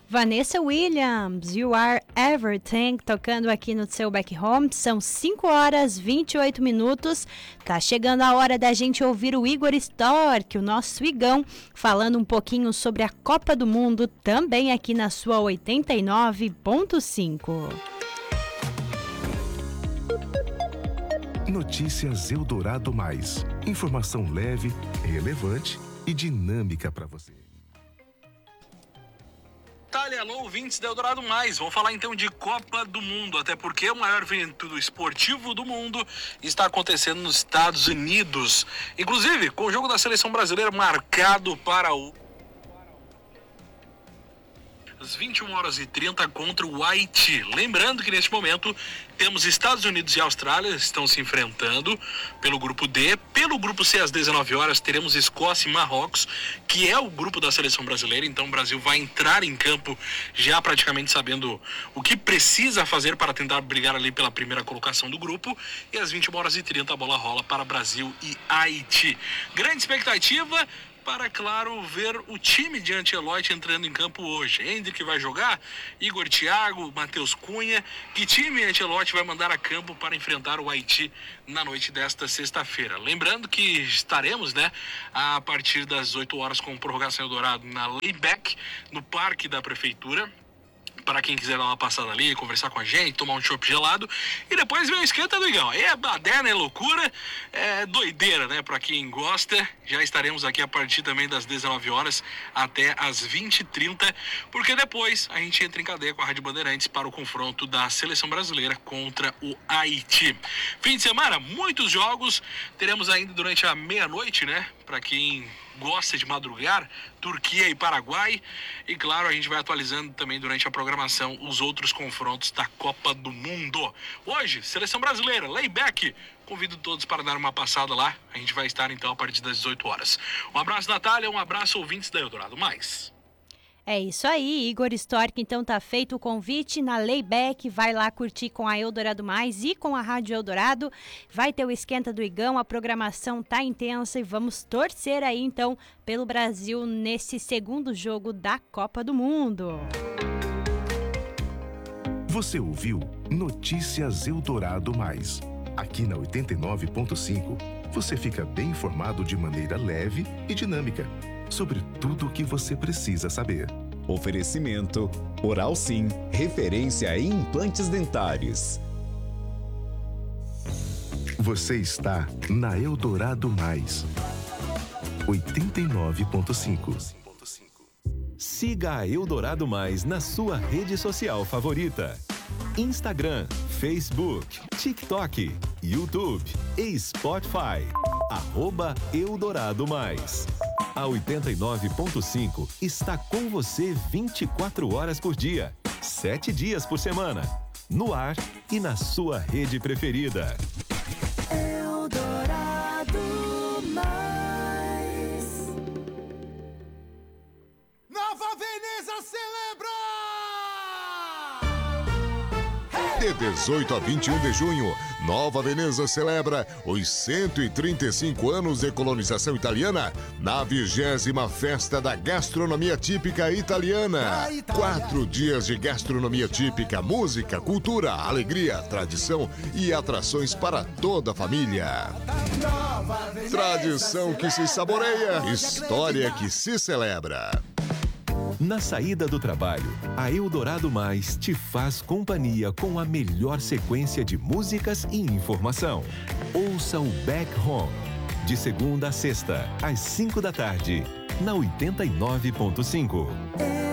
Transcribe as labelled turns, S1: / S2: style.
S1: Vanessa Williams, You Are Everything, tocando aqui no seu back home. São 5h28. Tá chegando a hora da gente ouvir o Igor Stork, o nosso Igão, falando um pouquinho sobre a Copa do Mundo, também aqui na sua 89.5.
S2: Notícias Eldorado Mais. Informação leve, relevante e dinâmica para você.
S3: Alô, ouvintes da Eldorado Mais. Vamos falar então de Copa do Mundo, até porque o maior evento esportivo do mundo está acontecendo nos Estados Unidos. Inclusive, com o jogo da seleção brasileira marcado para às 21h30 contra o Haiti. Lembrando que neste momento temos Estados Unidos e Austrália estão se enfrentando pelo grupo D. Pelo grupo C, às 19h, teremos Escócia e Marrocos, que é o grupo da seleção brasileira. Então o Brasil vai entrar em campo já praticamente sabendo o que precisa fazer para tentar brigar ali pela primeira colocação do grupo. E às 21h30 a bola rola para Brasil e Haiti. Grande expectativa para, claro, ver o time de Ancelotti entrando em campo hoje. Hendrick vai jogar, Igor Thiago, Matheus Cunha. Que time Ancelotti vai mandar a campo para enfrentar o Haiti na noite desta sexta-feira? Lembrando que estaremos, a partir das 18h com prorrogação Eldorado na Layback, no Parque da Prefeitura. Para quem quiser dar uma passada ali, conversar com a gente, tomar um chopp gelado. E depois vem o Esquenta do Igão. Aí é baderna, é loucura, é doideira, Para quem gosta. Já estaremos aqui a partir também das 19h até as 20h30. Porque depois a gente entra em cadeia com a Rádio Bandeirantes para o confronto da seleção brasileira contra o Haiti. Fim de semana, muitos jogos. Teremos ainda durante a meia-noite, Para quem gosta de madrugar, Turquia e Paraguai. E claro, a gente vai atualizando também durante a programação os outros confrontos da Copa do Mundo. Hoje, seleção brasileira, layback. Convido todos para dar uma passada lá. A gente vai estar então a partir das 18h. Um abraço, Natália, um abraço, ouvintes da Eldorado Mais.
S1: É isso aí, Igor Stork, então tá feito o convite na Layback, vai lá curtir com a Eldorado Mais e com a Rádio Eldorado, vai ter o Esquenta do Igão, a programação tá intensa e vamos torcer aí então pelo Brasil nesse segundo jogo da Copa do Mundo.
S2: Você ouviu Notícias Eldorado Mais. Aqui na 89.5, você fica bem informado de maneira leve e dinâmica sobre tudo o que você precisa saber.
S4: Oferecimento Oral Sim, referência em implantes dentários.
S2: Você está na Eldorado Mais 89.5.
S5: Siga a Eldorado Mais na sua rede social favorita: Instagram, Facebook, TikTok, YouTube e Spotify. @Eldorado Mais. A 89.5 está com você 24 horas por dia, 7 dias por semana, no ar e na sua rede preferida.
S6: Eldorado Mais. Nova Veneza celebra!
S7: De 18 a 21 de junho, Nova Veneza celebra os 135 anos de colonização italiana na 20ª Festa da Gastronomia Típica Italiana. 4 dias de gastronomia típica, música, cultura, alegria, tradição e atrações para toda a família. Tradição que se saboreia, história que se celebra.
S5: Na saída do trabalho, a Eldorado Mais te faz companhia com a melhor sequência de músicas e informação. Ouça o Back Home, de segunda a sexta, às 5 da tarde, na 89.5.